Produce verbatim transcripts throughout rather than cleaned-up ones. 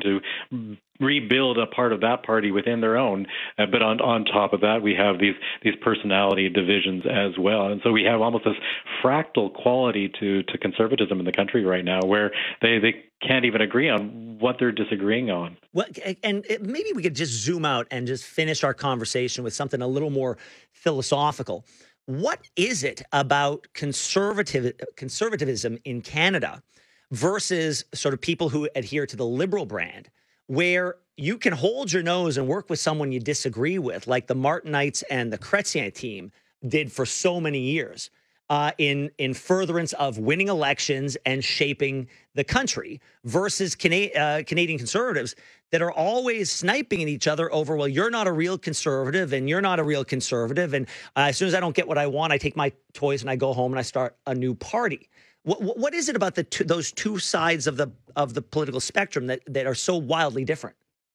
to rebuild a part of that party within their own. Uh, but on on top of that, we have these these personality divisions as well. And so we have almost this fractal quality to, to conservatism in the country right now, where they, they can't even agree on what they're disagreeing on. Well, and it, maybe we could just zoom out and just finish our conversation with something a little more philosophical. What is it about conservative conservatism in Canada versus sort of people who adhere to the liberal brand, where you can hold your nose and work with someone you disagree with, like the Martinites and the Chrétien team did for so many years, uh, in, in furtherance of winning elections and shaping the country, versus Cana- uh, Canadian conservatives that are always sniping at each other over, well, you're not a real conservative and you're not a real conservative. And uh, as soon as I don't get what I want, I take my toys and I go home and I start a new party. What, what is it about the two, those two sides of the of the political spectrum that, that are so wildly different?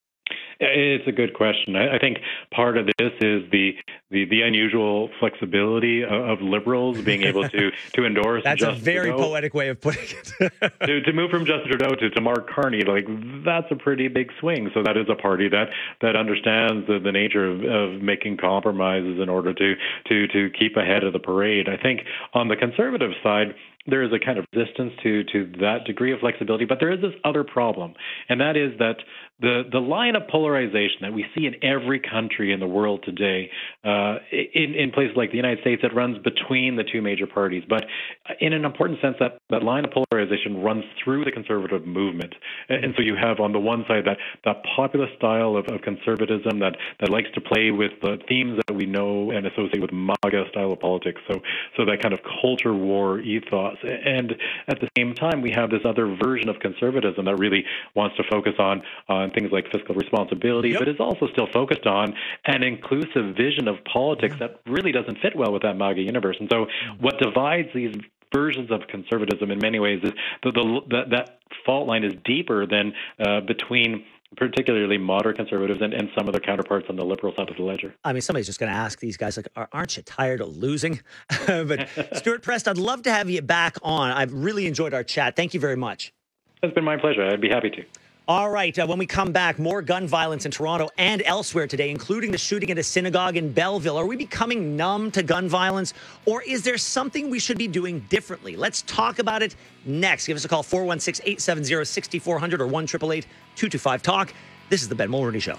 It's a good question. I think part of this is the the, the unusual flexibility of, of liberals being able to to endorse. That's Justin a very Trudeau. poetic way of putting it. to, to move from Justin Trudeau to, to Mark Carney, like that's a pretty big swing. So that is a party that that understands the, the nature of, of making compromises in order to to to keep ahead of the parade. I think on the conservative side, there is a kind of resistance to to that degree of flexibility, but there is this other problem, and that is that the the line of polarization that we see in every country in the world today, uh, in in places like the United States, it runs between the two major parties. But in an important sense, that that line of polarization runs through the conservative movement, and, and so you have on the one side that that populist style of, of conservatism that that likes to play with the themes that we know and associate with MAGA style of politics. So so that kind of culture war ethos. And at the same time, we have this other version of conservatism that really wants to focus on, on things like fiscal responsibility, yep. but is also still focused on an inclusive vision of politics that really doesn't fit well with that MAGA universe. And so what divides these versions of conservatism in many ways is the, the, that, that fault line is deeper than uh, between particularly moderate conservatives and, and some of their counterparts on the liberal side of the ledger. I mean, somebody's just going to ask these guys, like, aren't you tired of losing? But Stuart Prest, I'd love to have you back on. I've really enjoyed our chat. Thank you very much. It's been my pleasure. I'd be happy to. All right. Uh, when we come back, more gun violence in Toronto and elsewhere today, including the shooting at a synagogue in Belleville. Are we becoming numb to gun violence, or is there something we should be doing differently? Let's talk about it next. Give us a call, four one six, eight seven zero, six four zero zero or one eight eight eight, two two five, talk. This is the Ben Mulroney Show.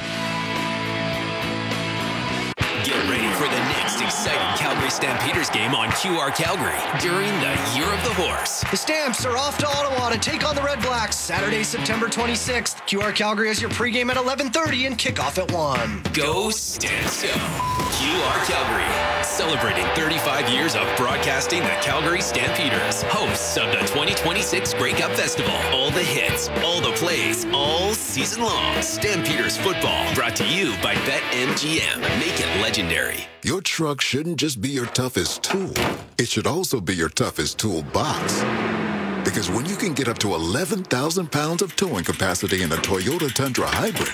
Get ready for the next exciting Calgary Stampeders game on Q R Calgary during the Year of the Horse. The Stamps are off to Ottawa to take on the Red Blacks Saturday, September twenty-sixth. Q R Calgary has your pregame at eleven thirty and kickoff at one. Go Stamps Go! Q R Calgary, celebrating thirty-five years of broadcasting the Calgary Stampeders, hosts of the twenty twenty-six Grey Cup Festival. All the hits, all the plays, all season long. Stampeders football, brought to you by BetMGM. Make it legendary. Your truck shouldn't just be your toughest tool. It should also be your toughest toolbox. Because when you can get up to eleven thousand pounds of towing capacity in a Toyota Tundra Hybrid,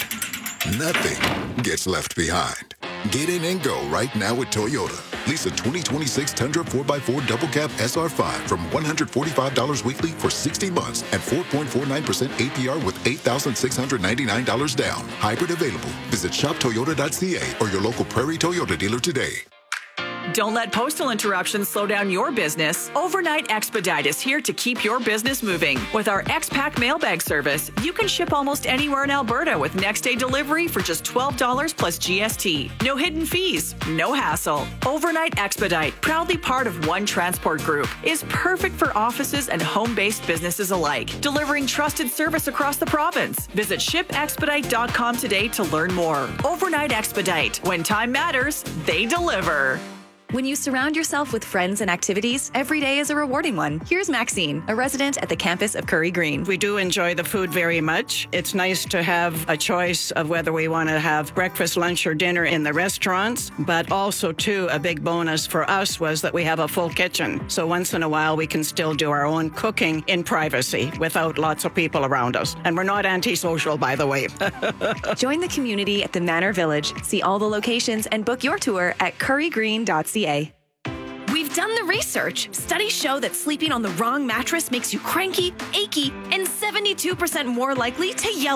nothing gets left behind. Get in and go right now with Toyota. Lease a twenty twenty-six Tundra four by four Double Cab S R five from one hundred forty-five dollars weekly for sixty months at four point four nine percent A P R with eight thousand six hundred ninety-nine dollars down. Hybrid available. Visit shop toyota dot c a or your local Prairie Toyota dealer today. Don't let postal interruptions slow down your business. Overnight Expedite is here to keep your business moving. With our X-Pack mailbag service, you can ship almost anywhere in Alberta with next-day delivery for just twelve dollars plus G S T. No hidden fees, no hassle. Overnight Expedite, proudly part of One Transport Group, is perfect for offices and home-based businesses alike, delivering trusted service across the province. Visit ship expedite dot com today to learn more. Overnight Expedite. When time matters, they deliver. When you surround yourself with friends and activities, every day is a rewarding one. Here's Maxine, a resident at the campus of Curry Green. We do enjoy the food very much. It's nice to have a choice of whether we want to have breakfast, lunch, or dinner in the restaurants, but also, too, a big bonus for us was that we have a full kitchen. So once in a while, we can still do our own cooking in privacy without lots of people around us. And we're not antisocial, by the way. Join the community at the Manor Village. See all the locations and book your tour at curry green dot c a. We've done the research. Studies show that sleeping on the wrong mattress makes you cranky, achy, and seventy-two percent more likely to yell